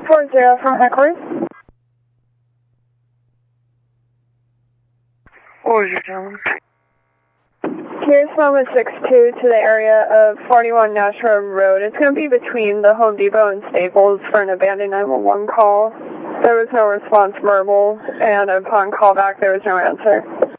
40 from headquarters. What was your time? Here's Loma 62 to the area of 41 Nashua Road. It's going to be between the Home Depot and Staples for an abandoned 911 call. There was no response verbal, and upon callback there was no answer.